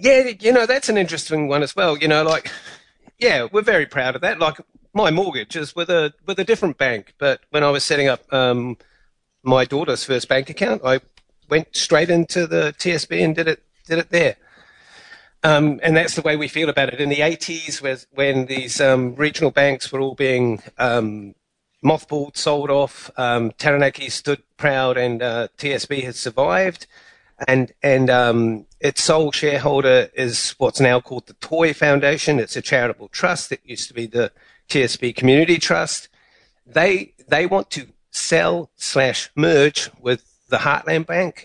Yeah, that's an interesting one as well. Yeah, we're very proud of that. Like, my mortgage is with a different bank, but when I was setting up my daughter's first bank account, I went straight into the TSB and did it there. And that's the way we feel about it. In the 80s, when these regional banks were all being mothballed, sold off, Taranaki stood proud, and TSB has survived. And its sole shareholder is what's now called the Toy Foundation. It's a charitable trust. It used to be the TSB Community Trust. They want to sell/merge with the Heartland Bank.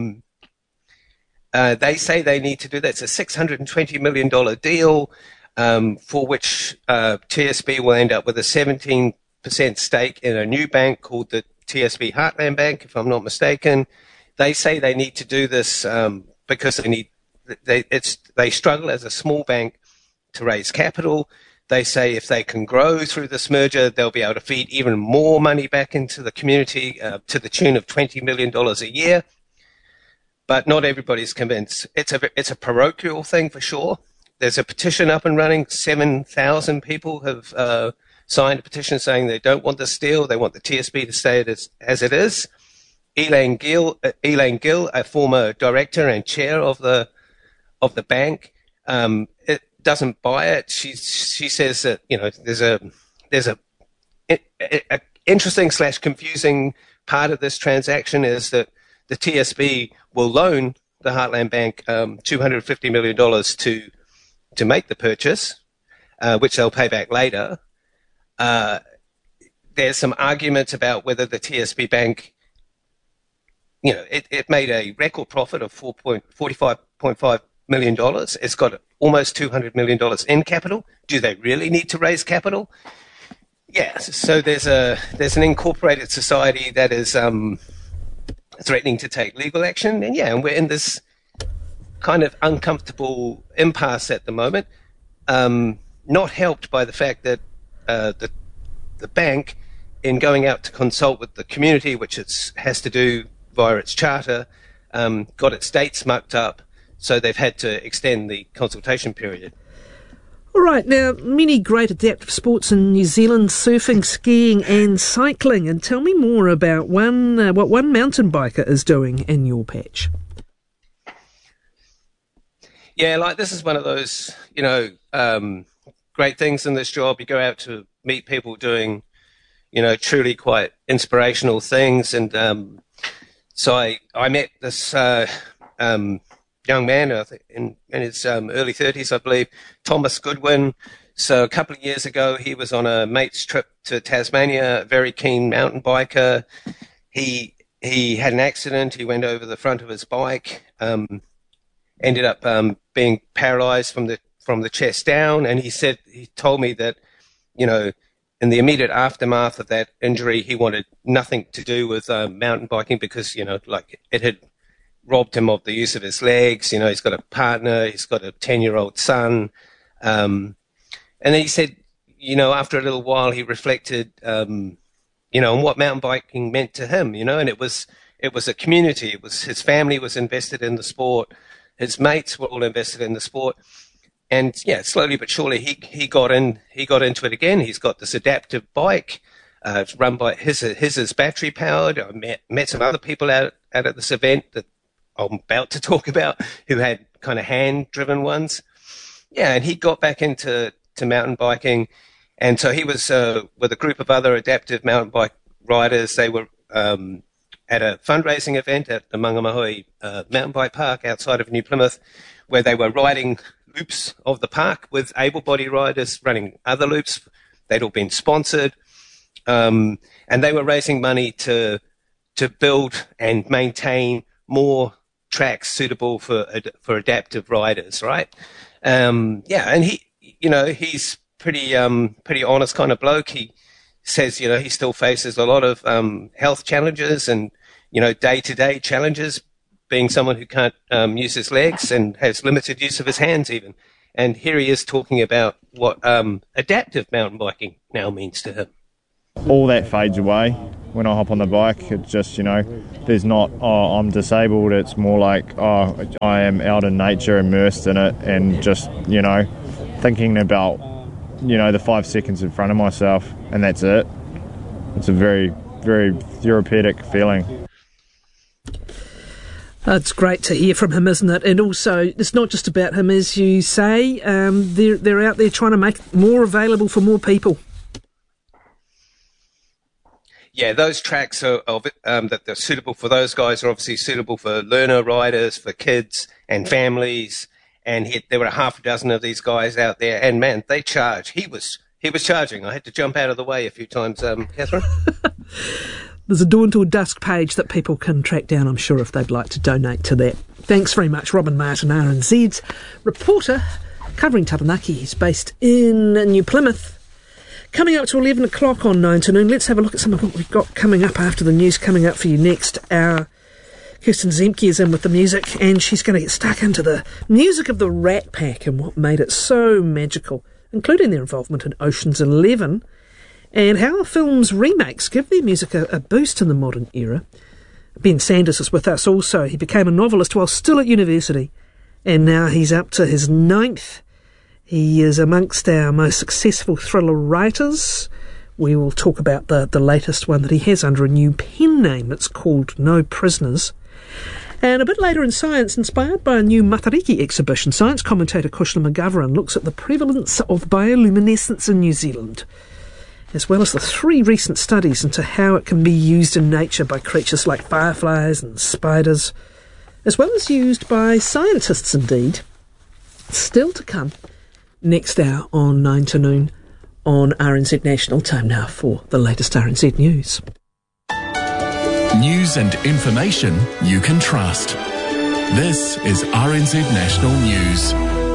They say they need to do that. It's a $620 million deal, for which TSB will end up with a 17% stake in a new bank called the TSB Heartland Bank, if I'm not mistaken. They say they need to do this because they struggle as a small bank to raise capital. They say if they can grow through this merger, they'll be able to feed even more money back into the community to the tune of $20 million a year. But not everybody's convinced. It's a parochial thing for sure. There's a petition up and running. 7,000 people have signed a petition saying they don't want this deal. They want the TSB to stay as it is. Elaine Gill, a former director and chair of the bank, it doesn't buy it. She says that there's a interesting / confusing part of this transaction is that the TSB will loan the Heartland Bank $250 million to make the purchase, which they'll pay back later. There's some arguments about whether the TSB Bank, it made a record profit of $45.5 million. It's got almost $200 million in capital. Do they really need to raise capital? Yeah, so there's an incorporated society that is threatening to take legal action, and we're in this kind of uncomfortable impasse at the moment, not helped by the fact that the bank, in going out to consult with the community, which it has to do via its charter, got its dates mucked up, so they've had to extend the consultation period. All right, now, many great adaptive sports in New Zealand: surfing, skiing and cycling. And tell me more about what one mountain biker is doing in your patch. Yeah, this is one of those, great things in this job. You go out to meet people doing, truly quite inspirational things. And so I met this young man, I think in his early 30s, I believe, Thomas Goodwin. So a couple of years ago, he was on a mate's trip to Tasmania, a very keen mountain biker. He had an accident. He went over the front of his bike, ended up being paralyzed from the chest down. And he told me that, in the immediate aftermath of that injury, he wanted nothing to do with mountain biking because, it had robbed him of the use of his legs. He's got a partner, he's got a 10-year-old son. And then he said, after a little while, he reflected, on what mountain biking meant to him, and it was a community. It was his family was invested in the sport. His mates were all invested in the sport. And yeah, slowly but surely he got into it again. He's got this adaptive bike. It's run by his is battery powered. I met some other people out at this event that I'm about to talk about who had kind of hand-driven ones. Yeah, and he got back into mountain biking. And so he was with a group of other adaptive mountain bike riders. They were at a fundraising event at the Mangamahui mountain bike park outside of New Plymouth, where they were riding loops of the park with able-bodied riders running other loops. They'd all been sponsored. And they were raising money to build and maintain more tracks suitable for adaptive riders, right? And he's pretty honest kind of bloke. He says, he still faces a lot of health challenges and, day-to-day challenges, being someone who can't use his legs and has limited use of his hands even. And here he is talking about what adaptive mountain biking now means to him. All that fades away. when I hop on the bike. It's just, there's not, I'm disabled. It's more like, I am out in nature, immersed in it, and just, thinking about, the 5 seconds in front of myself, and that's it. It's a very, very therapeutic feeling. It's great to hear from him, isn't it? And also, it's not just about him, as you say. They're out there trying to make more available for more people. Yeah, those tracks are that they're suitable for those guys are obviously suitable for learner riders, for kids and families. And there were half a dozen of these guys out there, and man, they charge. He was charging. I had to jump out of the way a few times, Catherine. There's a Dawn Till Dusk page that people can track down, I'm sure, if they'd like to donate to that. Thanks very much, Robin Martin, RNZ's reporter covering Taranaki. He's based in New Plymouth. Coming up to 11 o'clock on 9 to noon, let's have a look at some of what we've got coming up after the news coming up for you next hour. Kirsten Zemke is in with the music, and she's going to get stuck into the music of the Rat Pack and what made it so magical, including their involvement in Ocean's 11, and how films' remakes give their music a boost in the modern era. Ben Sanders is with us also. He became a novelist while still at university, and now he's up to his 9th. He is amongst our most successful thriller writers. We will talk about the latest one that he has under a new pen name. It's called No Prisoners. And a bit later in science, inspired by a new Matariki exhibition, science commentator Kushla McGovern looks at the prevalence of bioluminescence in New Zealand, as well as the 3 recent studies into how it can be used in nature by creatures like fireflies and spiders, as well as used by scientists indeed. Still to come next hour on 9 to noon on RNZ National. Time now for the latest RNZ news. News and information you can trust. This is RNZ National News.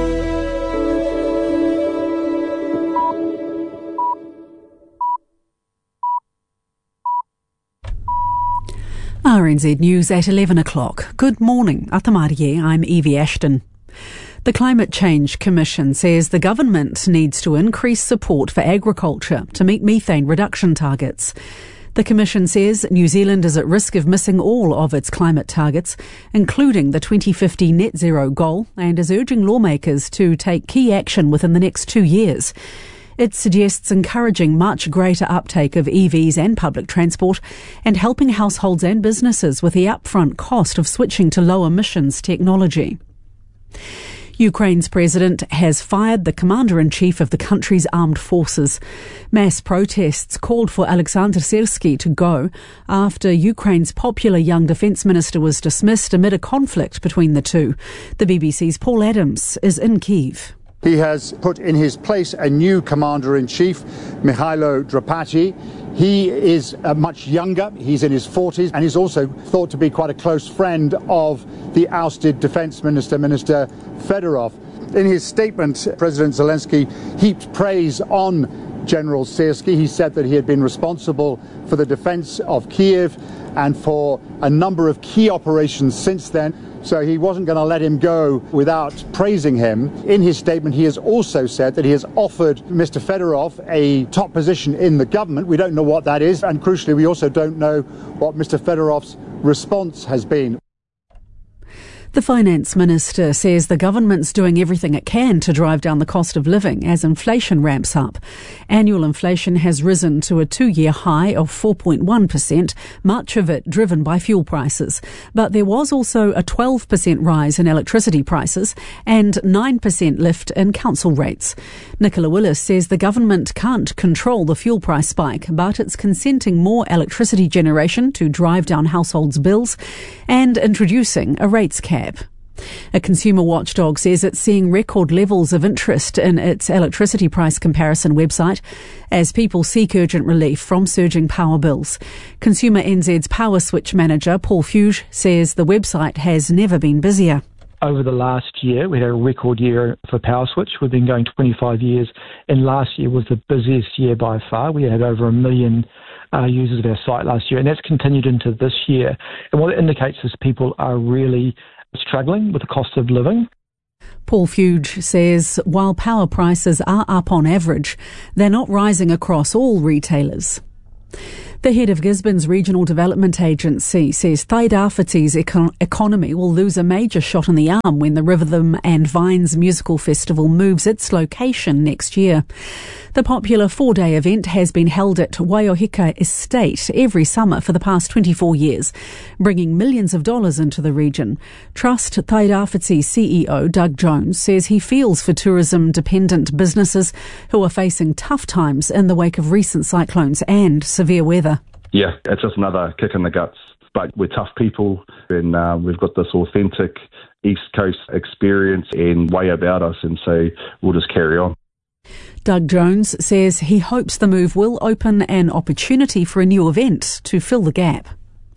RNZ News at 11 o'clock. Good morning. Atamarie, I'm Evie Ashton. The Climate Change Commission says the government needs to increase support for agriculture to meet methane reduction targets. The Commission says New Zealand is at risk of missing all of its climate targets, including the 2050 net zero goal, and is urging lawmakers to take key action within the next 2 years. It suggests encouraging much greater uptake of EVs and public transport and helping households and businesses with the upfront cost of switching to low emissions technology. Ukraine's president has fired the commander-in-chief of the country's armed forces. Mass protests called for Alexander Syrsky to go after Ukraine's popular young defence minister was dismissed amid a conflict between the two. The BBC's Paul Adams is in Kyiv. He has put in his place a new commander-in-chief, Mihailo Drapati. He is much younger, he's in his 40s, and he's also thought to be quite a close friend of the ousted Defence Minister, Minister Fedorov. In his statement, President Zelensky heaped praise on General Syrsky. He said that he had been responsible for the defence of Kiev and for a number of key operations since then. So he wasn't going to let him go without praising him. In his statement, he has also said that he has offered Mr. Fedorov a top position in the government. We don't know what that is, and crucially, we also don't know what Mr. Fedorov's response has been. The Finance Minister says the government's doing everything it can to drive down the cost of living as inflation ramps up. Annual inflation has risen to a 2-year high of 4.1%, much of it driven by fuel prices. But there was also a 12% rise in electricity prices and 9% lift in council rates. Nicola Willis says the government can't control the fuel price spike, but it's consenting more electricity generation to drive down households' bills and introducing a rates cap. A consumer watchdog says it's seeing record levels of interest in its electricity price comparison website as people seek urgent relief from surging power bills. Consumer NZ's Power Switch manager, Paul Fuge, says the website has never been busier. Over the last year, we had a record year for Power Switch. We've been going 25 years, and last year was the busiest year by far. We had over 1 million users of our site last year, and that's continued into this year. And what it indicates is people are really struggling with the cost of living. Paul Fuge says while power prices are up on average, they're not rising across all retailers. The head of Gisborne's Regional Development Agency says Tairāwhiti's economy will lose a major shot in the arm when the Rhythm and Vines Musical Festival moves its location next year. The popular 4-day event has been held at Waiohika Estate every summer for the past 24 years, bringing millions of dollars into the region. Trust Tairāwhiti CEO Doug Jones says he feels for tourism-dependent businesses who are facing tough times in the wake of recent cyclones and severe weather. Yeah, it's just another kick in the guts. But we're tough people, and we've got this authentic East Coast experience and way about us, and so we'll just carry on. Doug Jones says he hopes the move will open an opportunity for a new event to fill the gap.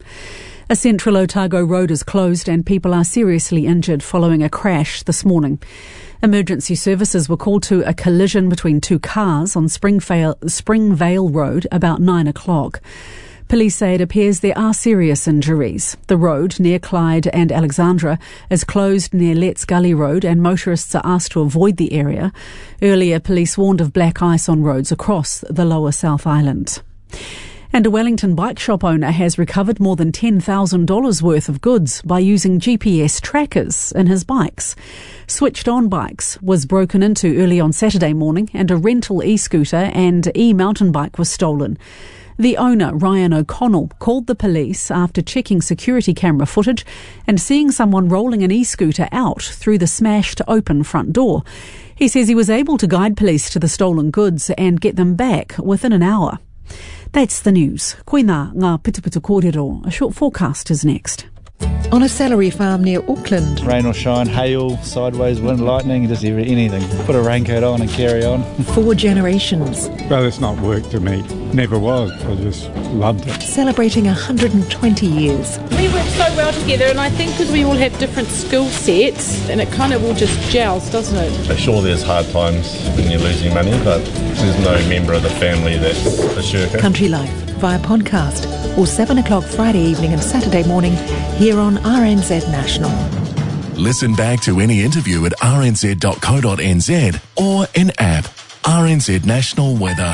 A central Otago road is closed and people are seriously injured following a crash this morning. Emergency services were called to a collision between two cars on Springvale Road about 9 o'clock. Police say it appears there are serious injuries. The road near Clyde and Alexandra is closed near Letts Gully Road and motorists are asked to avoid the area. Earlier, police warned of black ice on roads across the lower South Island. And a Wellington bike shop owner has recovered more than $10,000 worth of goods by using GPS trackers in his bikes. Switched On Bikes was broken into early on Saturday morning and a rental e-scooter and e-mountain bike was stolen. The owner, Ryan O'Connell, called the police after checking security camera footage and seeing someone rolling an e-scooter out through the smashed open front door. He says he was able to guide police to the stolen goods and get them back within an hour. That's the news. Koina ngā Pitupitu kōrero. A short forecast is next. On a celery farm near Auckland. Rain or shine, hail, sideways, wind, lightning, just anything. Put a raincoat on and carry on. 4 generations. Well, it's not work to me. Never was. I just loved it. Celebrating 120 years. We work so well together, and I think because we all have different skill sets, and it kind of all just gels, doesn't it? Sure, there's hard times when you're losing money, but there's no member of the family that's a shirker. Country Life via podcast or 7 o'clock Friday evening and Saturday morning here on RNZ National. Listen back to any interview at rnz.co.nz or in app RNZ National Weather.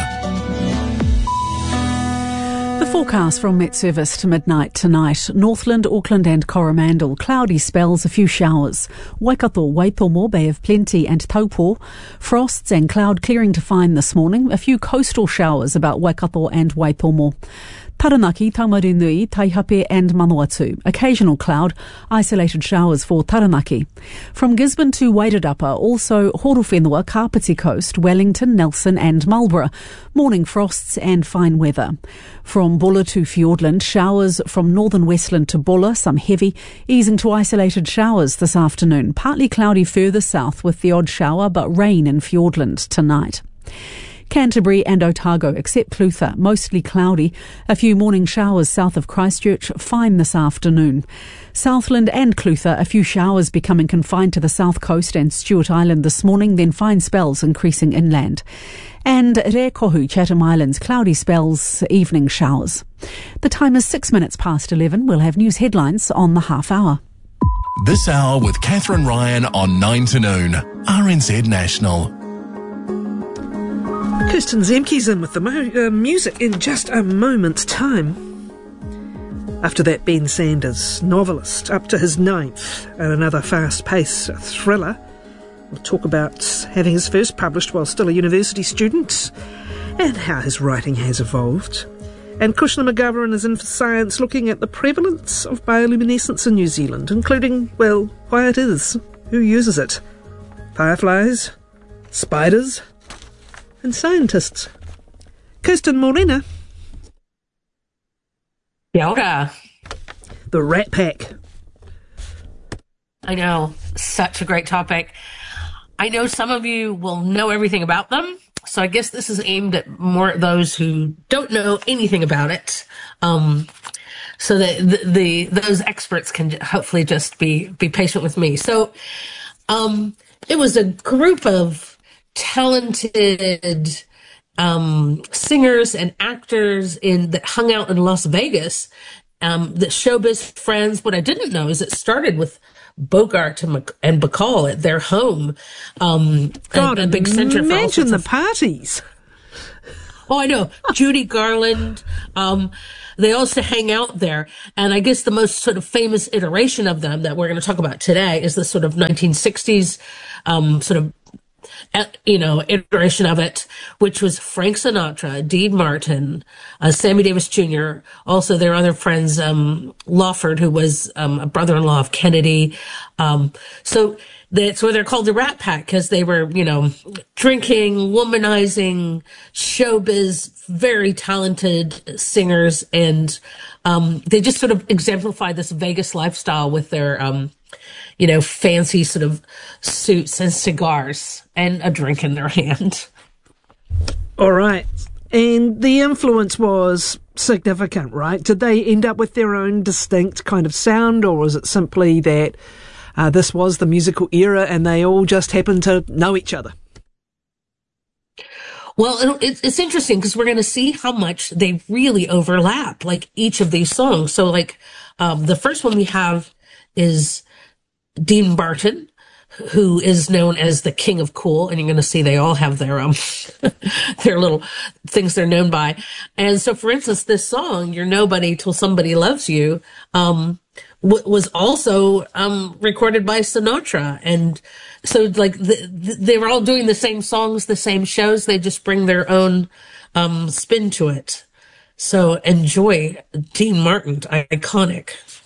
The forecast from Met Service to midnight tonight. Northland, Auckland and Coromandel. Cloudy spells, a few showers. Waikato, Waitomo, Bay of Plenty and Taupo. Frosts and cloud clearing to find this morning. A few coastal showers about Waikato and Waitomo. Taranaki, Taumarunui, Taihape and Manawatu. Occasional cloud, isolated showers for Taranaki. From Gisborne to Wairarapa, also Horowhenua, Kapiti Coast, Wellington, Nelson and Marlborough. Morning frosts and fine weather. From Bulla to Fiordland, showers from northern Westland to Bulla, some heavy, easing to isolated showers this afternoon. Partly cloudy further south with the odd shower, but rain in Fiordland tonight. Canterbury and Otago, except Clutha, mostly cloudy. A few morning showers south of Christchurch, fine this afternoon. Southland and Clutha, a few showers becoming confined to the south coast and Stewart Island this morning, then fine spells increasing inland. And Rekohu, Chatham Islands, cloudy spells, evening showers. The time is 6 minutes past 11. We'll have news headlines on the half hour. This hour with Catherine Ryan on 9 to noon. RNZ National. Kirsten Zemke's in with the music in just a moment's time. After that, Ben Sanders, novelist, up to his 9th, and another fast-paced thriller. We'll talk about having his first published while still a university student, and how his writing has evolved. And Kushna McGovern is in for science, looking at the prevalence of bioluminescence in New Zealand, including, well, why it is, who uses it, fireflies, spiders, and scientists. Kirsten Morena. Kia ora. The Rat Pack. I know, such a great topic. I know some of you will know everything about them, so I guess this is aimed at more those who don't know anything about it, so that those experts can hopefully just be patient with me. So it was a group of talented singers and actors that hung out in Las Vegas, that showbiz friends. What I didn't know is it started with Bogart and Bacall at their home. God, a big center for all imagine sorts the of parties. Oh, I know. Judy Garland. They also hang out there. And I guess the most sort of famous iteration of them that we're going to talk about today is the sort of 1960s, iteration of it, which was Frank Sinatra, Dean Martin, Sammy Davis Jr., also their other friends, Lawford, who was a brother-in-law of Kennedy. So that's why they're called the Rat Pack, because they were, drinking, womanizing, showbiz, very talented singers, and they just sort of exemplified this Vegas lifestyle with their fancy sort of suits and cigars and a drink in their hand. All right. And the influence was significant, right? Did they end up with their own distinct kind of sound, or was it simply that this was the musical era and they all just happened to know each other? Well, it's interesting because we're going to see how much they really overlap, like each of these songs. So like the first one we have is Dean Martin, who is known as the King of Cool, and you're going to see they all have their their little things they're known by. And so, for instance, this song "You're Nobody Till Somebody Loves You" was also recorded by Sinatra, and so like they were all doing the same songs, the same shows. They just bring their own spin to it. So enjoy Dean Martin, iconic.